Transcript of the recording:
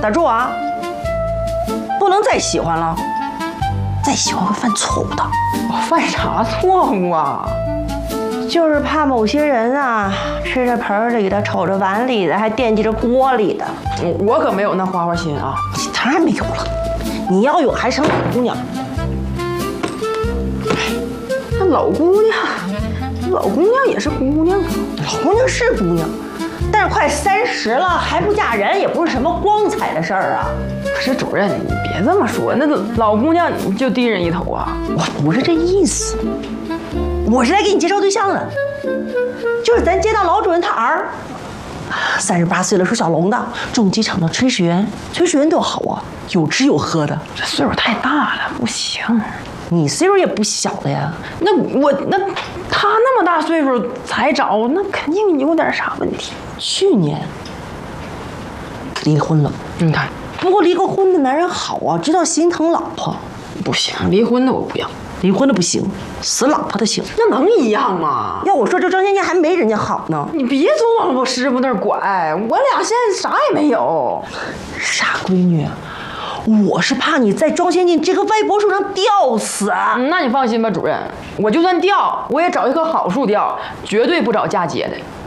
打住啊！不能再喜欢了，再喜欢会犯错误的。 我犯啥错误啊？ 就是怕某些人啊，吃着盆里的，瞅着碗里的，还惦记着锅里的。 我可没有那花花心啊！ 你当然没有了，你要有还成老姑娘。 那老姑娘，老姑娘也是姑娘啊。 老姑娘是姑娘，但是快30了还不嫁人，也不是什么光彩的事儿啊。 可是主任，你别这么说，那老姑娘就低人一头啊！ 我不是这意思，我是来给你介绍对象的，就是咱街道老主任他儿，38岁了，属小龙的，重机厂的炊事员，炊事员多好啊，有吃有喝的。 这岁数太大了，不行。 你岁数也不小了呀， 那他那么大岁数才找，那肯定有点啥问题。 去年离婚了， 你看， 不过离过婚的男人好啊，知道心疼老婆。 不行，离婚的我不要， 离婚的不行，死老婆的行。 那能一样吗？ 要我说，这张先生还没人家好呢。 你别总往我师傅那儿拐，我俩现在啥也没有。 傻闺女，我是怕你在庄先进这个歪脖树上吊死啊！ 那你放心吧，主任，我就算吊，我也找一棵好树吊，绝对不找嫁接的。